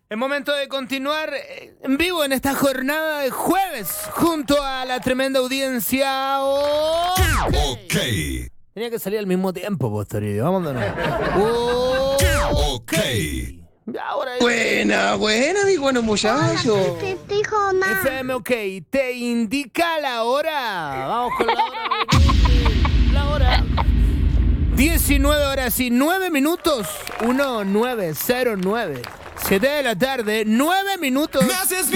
Es momento de continuar en vivo en esta jornada de jueves junto a la tremenda audiencia. Ok. Tenía que salir al mismo tiempo, Posteridio. Vamos de nuevo. Ok. Ahora Buena, mi bueno muchacho. FM OK te indica la hora. Vamos con la hora. La hora. 19 horas y 9 minutos. 1909. 7 de la tarde, 9 minutos. Me haces